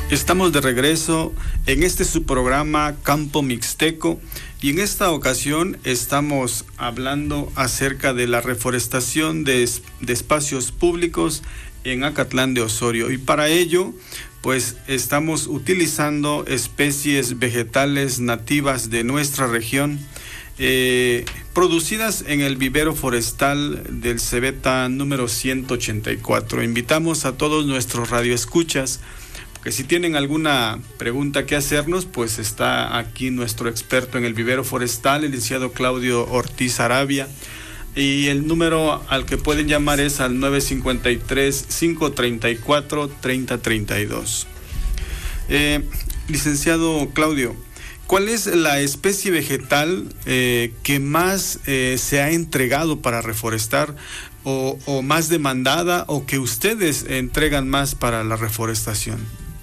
Estamos de regreso en este su programa Campo Mixteco y en esta ocasión estamos hablando acerca de la reforestación de espacios públicos en Acatlán de Osorio, y para ello pues estamos utilizando especies vegetales nativas de nuestra región, producidas en el vivero forestal del Cebeta número 184. Invitamos a todos nuestros radioescuchas que si tienen alguna pregunta que hacernos, pues está aquí nuestro experto en el vivero forestal, el licenciado Claudio Ortiz Arabia, y el número al que pueden llamar es al 953-534-3032. Licenciado Claudio, ¿cuál es la especie vegetal que más se ha entregado para reforestar o más demandada, o que ustedes entregan más para la reforestación?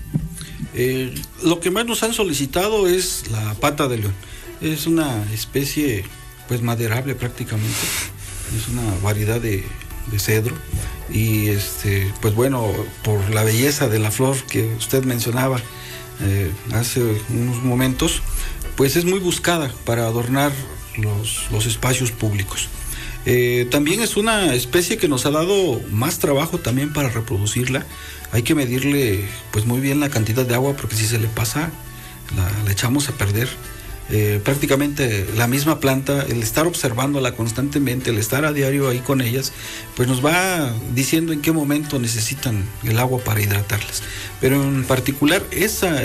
Lo que más nos han solicitado es la pata de león. Es una especie pues maderable prácticamente. Es una variedad de cedro y pues bueno, por la belleza de la flor que usted mencionaba hace unos momentos, pues es muy buscada para adornar los espacios públicos. También es una especie que nos ha dado más trabajo también para reproducirla. Hay que medirle pues muy bien la cantidad de agua, porque si se le pasa la echamos a perder. Prácticamente la misma planta, el estar observándola constantemente, el estar a diario ahí con ellas, pues nos va diciendo en qué momento necesitan el agua para hidratarlas. Pero en particular esa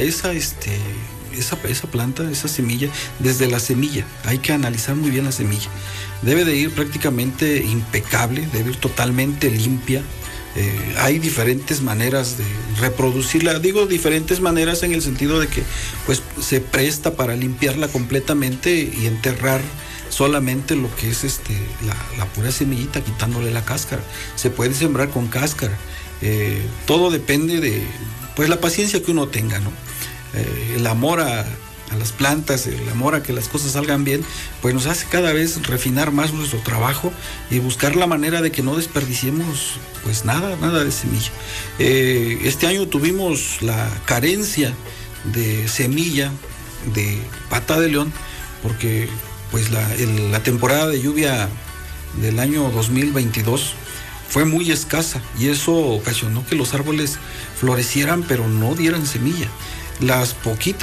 planta, esa semilla, desde la semilla hay que analizar muy bien la semilla. Debe de ir prácticamente impecable, debe ir totalmente limpia. Hay diferentes maneras de reproducirla. Digo diferentes maneras en el sentido de que pues se presta para limpiarla completamente y enterrar solamente lo que es la pura semillita, quitándole la cáscara. Se puede sembrar con cáscara. Todo depende de pues la paciencia que uno tenga, ¿no? El amor a las plantas, el amor a que las cosas salgan bien, pues nos hace cada vez refinar más nuestro trabajo y buscar la manera de que no desperdiciemos pues nada de semilla. Este año tuvimos la carencia de semilla de pata de león, porque pues la temporada de lluvia del año 2022 fue muy escasa y eso ocasionó que los árboles florecieran pero no dieran semilla. Las poquitas